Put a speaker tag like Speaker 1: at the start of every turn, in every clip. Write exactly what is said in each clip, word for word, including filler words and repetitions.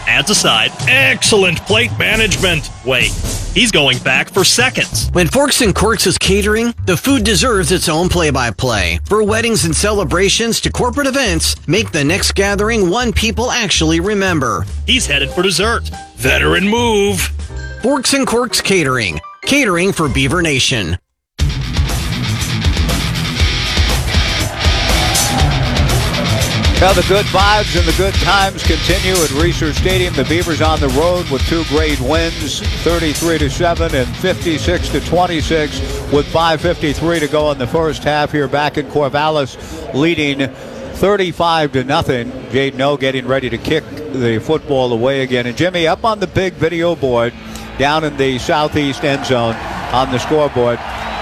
Speaker 1: adds a side. Excellent plate management. Wait, he's going back for seconds.
Speaker 2: When Forks and Corks is catering, the food deserves its own play-by-play. For weddings and celebrations to corporate events, make the next gathering one people actually remember.
Speaker 1: He's headed for dessert. Veteran move.
Speaker 2: Forks and Corks Catering. Catering for Beaver Nation.
Speaker 3: Well, the good vibes and the good times continue at Research Stadium. The Beavers on the road with two great wins, thirty-three to seven and fifty-six to twenty-six, with five fifty-three to go in the first half here back in Corvallis, leading thirty-five to nothing. Jaden O getting ready to kick the football away again. And Jimmy, up on the big video board down in the southeast end zone on the scoreboard,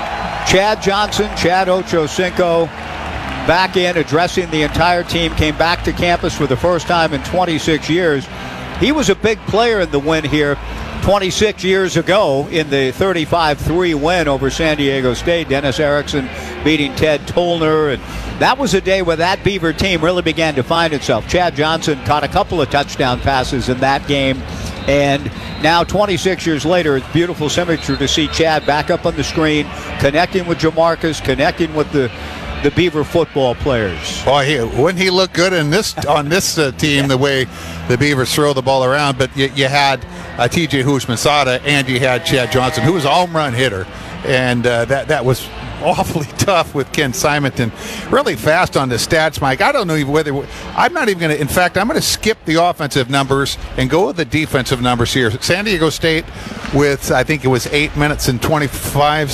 Speaker 3: Chad Johnson, Chad Ochocinco, back in, addressing the entire team, came back to campus for the first time in twenty-six years. He was a big player in the win here twenty-six years ago in the thirty-five three win over San Diego State. Dennis Erickson beating Ted Tollner, and that was a day where that Beaver team really began to find itself. Chad Johnson caught a couple of touchdown passes in that game, and now twenty-six years later, it's beautiful symmetry to see Chad back up on the screen, connecting with Jamarcus, connecting with the the Beaver football players.
Speaker 4: Boy, he, wouldn't he look good in this on this uh, team, yeah. The way the Beavers throw the ball around? But you, you had uh, T J Houshmandzadeh and you had Chad Johnson, who was a home run hitter, and uh, that that was awfully tough with Ken Simonton. Really fast on the stats, Mike. I don't know whether I'm not even going to. In fact, I'm going to skip the offensive numbers and go with the defensive numbers here. San Diego State, with I think it was eight minutes and twenty-five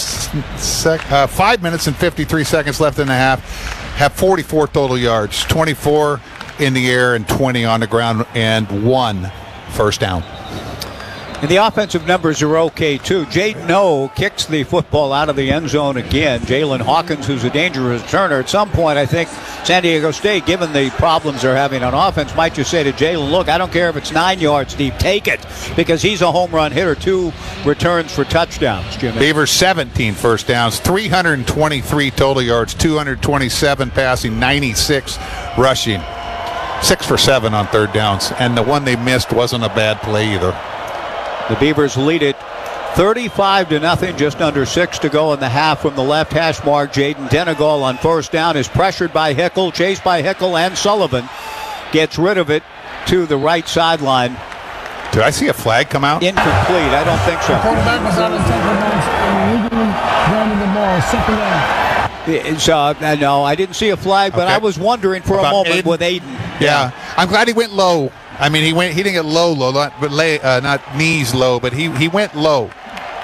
Speaker 4: sec, uh, five minutes and fifty-three seconds left in the half, have forty-four total yards, twenty-four in the air and twenty on the ground, and one first down.
Speaker 3: And the offensive numbers are okay, too. Jaden O kicks the football out of the end zone again. Jalen Hawkins, who's a dangerous returner. At some point, I think San Diego State, given the problems they're having on offense, might just say to Jalen, look, I don't care if it's nine yards deep, take it, because he's a home run hitter. Two returns for touchdowns, Jimmy.
Speaker 4: Beavers seventeen first downs, three hundred twenty-three total yards, two hundred twenty-seven passing, ninety-six rushing. Six for seven on third downs, and the one they missed wasn't a bad play either.
Speaker 3: The Beavers lead it thirty-five to nothing, just under six to go in the half from the left hash mark. Jaden Denegal on first down is pressured by Hickle, chased by Hickle, and Sullivan gets rid of it to the right sideline.
Speaker 4: Did I see a flag come out?
Speaker 3: Incomplete. I don't think so.
Speaker 5: Quarterback was out of tackle bounce and running the ball, second down.
Speaker 3: It's, uh, no, I didn't see a flag, but
Speaker 4: okay.
Speaker 3: I was wondering for
Speaker 4: About
Speaker 3: a moment
Speaker 4: Aiden?
Speaker 3: with Aiden.
Speaker 4: Yeah. yeah, I'm glad he went low. I mean, he went. He didn't get low, low, not, but lay, uh, not knees low, but he he went low.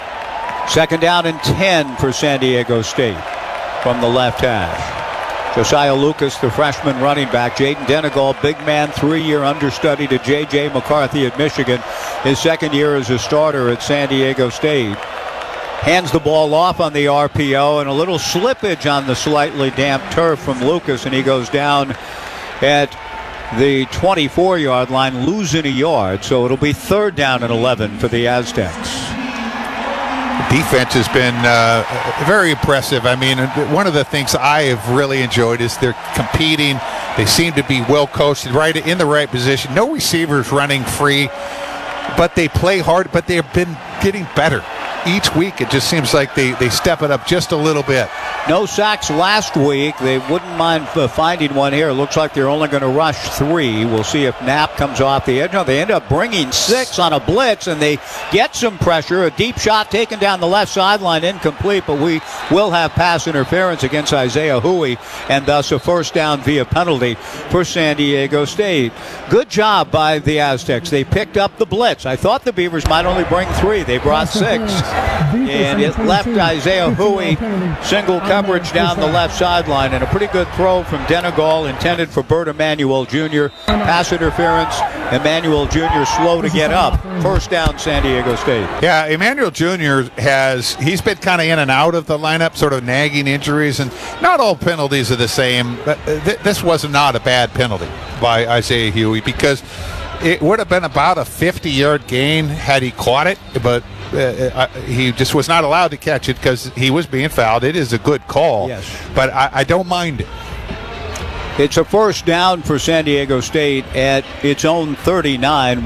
Speaker 3: Second down and ten for San Diego State from the left hash. Josiah Lucas, the freshman running back. Jaden Denegal, big man, three-year understudy to J J McCarthy at Michigan. His second year as a starter at San Diego State. Hands the ball off on the R P O, and a little slippage on the slightly damp turf from Lucas, and he goes down at the twenty-four yard line, losing a yard. So it'll be third down and eleven for the Aztecs.
Speaker 4: The defense has been uh, very impressive. I mean, one of the things I have really enjoyed is they're competing. They seem to be well coached, right in the right position. No receivers running free, but they play hard, but they've been getting better. Each week, it just seems like they, they step it up just a little bit.
Speaker 3: No sacks last week. They wouldn't mind finding one here. It looks like they're only going to rush three. We'll see if Knapp comes off the edge. No, they end up bringing six on a blitz, and they get some pressure. A deep shot taken down the left sideline, incomplete, but we will have pass interference against Isaiah Huey, and thus a first down via penalty for San Diego State. Good job by the Aztecs. They picked up the blitz. I thought the Beavers might only bring three. They brought six. And it left Isaiah Huey single coverage down the left sideline, and a pretty good throw from Denegal intended for Bert Emanuel Junior Pass interference. Emanuel Junior slow to get up. First down, San Diego State.
Speaker 4: Yeah, Emanuel Junior has, he's been kind of in and out of the lineup, sort of nagging injuries, and not all penalties are the same. But th- this was not a bad penalty by Isaiah Huey, because it would have been about a fifty yard gain had he caught it, but Uh, he just was not allowed to catch it because he was being fouled. It is a good call,
Speaker 3: yes,
Speaker 4: but I, I don't mind it.
Speaker 3: It's a first down for San Diego State at its own thirty-nine.